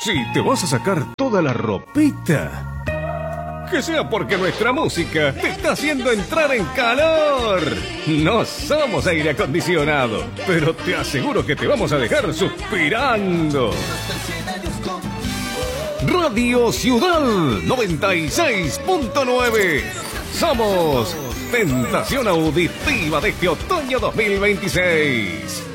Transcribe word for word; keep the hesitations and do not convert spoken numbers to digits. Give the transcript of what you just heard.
Si te vas a sacar toda la ropita, que sea porque nuestra música te está haciendo entrar en calor. No somos aire acondicionado, pero te aseguro que te vamos a dejar suspirando. Radio Ciudad noventa y seis punto nueve. Somos Tentación Auditiva de este otoño dos mil veintiséis.